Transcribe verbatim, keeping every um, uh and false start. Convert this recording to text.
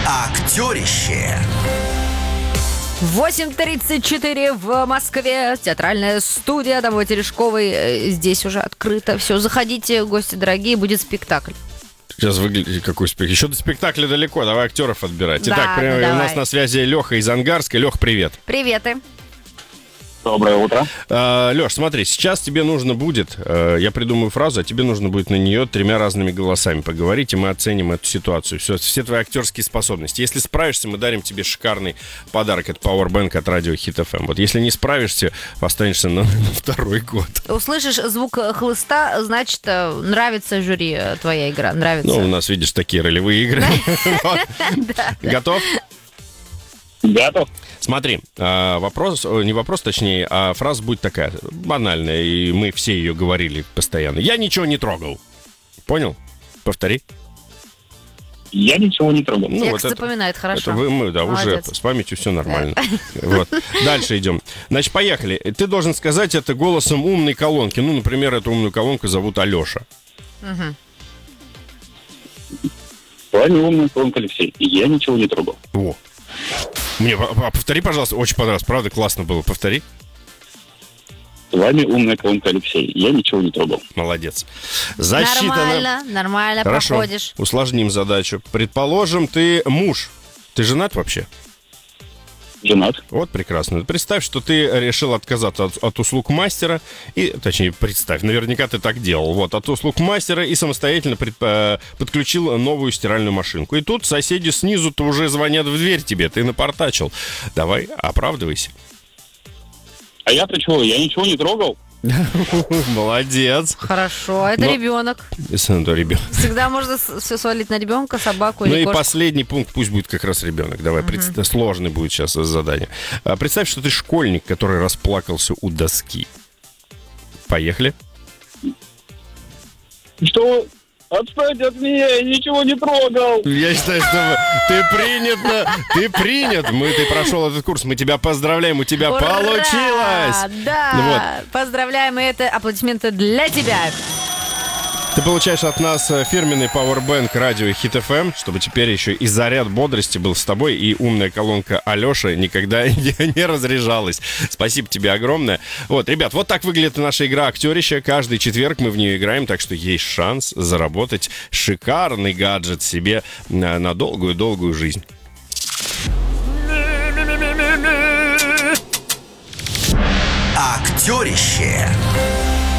Актерище. восемь тридцать четыре в Москве. Театральная студия Домой Терешковой. Здесь уже открыто. Все, заходите, гости дорогие, будет спектакль. Сейчас выглядит какой спектакль. Еще до спектакля далеко, давай актеров отбирать. Да, Итак, прямо ну, у нас на связи Леха из Ангарска. Лех, привет. Приветы. Доброе утро. А, Леш, смотри, сейчас тебе нужно будет, э, я придумаю фразу, а тебе нужно будет на нее тремя разными голосами поговорить, и мы оценим эту ситуацию, все, все твои актерские способности. Если справишься, мы дарим тебе шикарный подарок. Это Powerbank от радио Хит эф эм. Вот если не справишься, останешься на, на второй год. Услышишь звук хлыста, значит, нравится жюри твоя игра, нравится. Ну, у нас, видишь, такие ролевые игры. Готов? Готов. Смотри, вопрос, не вопрос, точнее, а фраза будет такая, банальная, и мы все ее говорили постоянно. Я ничего не трогал. Понял? Повтори. Я ничего не трогал. Ну, Текст вот это, запоминает хорошо. Это вы, мы, да, Молодец. уже с памятью все нормально. Вот. Дальше идем. Значит, поехали. Ты должен сказать это голосом умной колонки. Ну, например, эту умную колонку зовут Алеша. Угу. С вами умный колонка Алексей. И я ничего не трогал. Во. Мне, а, повтори, пожалуйста, очень понравилось. Правда, классно было. Повтори. С вами умная колонка Алексей. Я ничего не трогал. Молодец. Засчитано. Нормально, нормально, Хорошо. проходишь. Усложним задачу. Предположим, ты муж. Ты женат вообще? Женат. Вот, прекрасно. Представь, что ты решил отказаться от, от услуг мастера, и, точнее, представь, наверняка ты так делал, вот, от услуг мастера и самостоятельно пред, э, подключил новую стиральную машинку. И тут соседи снизу-то уже звонят в дверь тебе, ты напортачил. Давай, оправдывайся. А я-то чего? Я ничего не трогал. Молодец. Хорошо, это Но- ребенок. Ребенок. Всегда можно все свалить на ребенка, собаку Ну или и кошку. последний пункт, пусть будет как раз ребенок. Давай, предста- сложный будет сейчас задание. А, Представь, что ты школьник, который расплакался у доски. Поехали. Что? Отстаньте от меня, я ничего не трогал. Я считаю, что ты принят, на... ты принят. Мы, ты прошел этот курс, мы тебя поздравляем, у тебя Ура! получилось. Да, поздравляем, и это аплодисменты для тебя. Ты получаешь от нас фирменный Powerbank радио Хит эф эм, чтобы теперь еще и заряд бодрости был с тобой, и умная колонка Алеши никогда не, не разряжалась. Спасибо тебе огромное. Вот, ребят, вот так выглядит наша игра «Актерище». Каждый четверг мы в нее играем, так что есть шанс заработать шикарный гаджет себе на, на долгую-долгую жизнь. Актерище.